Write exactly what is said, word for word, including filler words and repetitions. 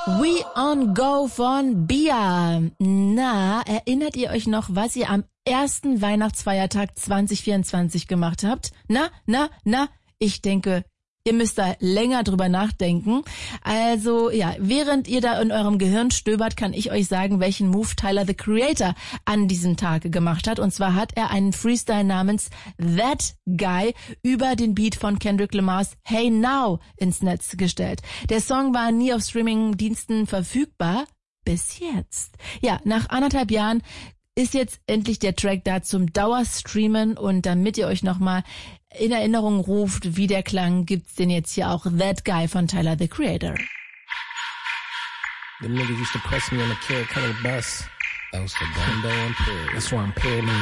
We on Go von Bia. Na, erinnert ihr euch noch, was ihr am ersten Weihnachtsfeiertag zwanzig vierundzwanzig gemacht habt? Na, na, na, ich denke, ihr müsst da länger drüber nachdenken. Also ja, während ihr da in eurem Gehirn stöbert, kann ich euch sagen, welchen Move Tyler, the Creator, an diesem Tag gemacht hat. Und zwar hat er einen Freestyle namens That Guy über den Beat von Kendrick Lamars Hey Now ins Netz gestellt. Der Song war nie auf Streaming-Diensten verfügbar, bis jetzt. Ja, nach anderthalb Jahren ist jetzt endlich der Track da zum Dauerstreamen, und damit ihr euch nochmal in Erinnerung ruft, wie der klang, gibt's den jetzt hier auch That Guy von Tyler, the Creator. The niggas used to press me on the Kill Color bus. I was the Bondo and Perry. That's why I'm paranoid.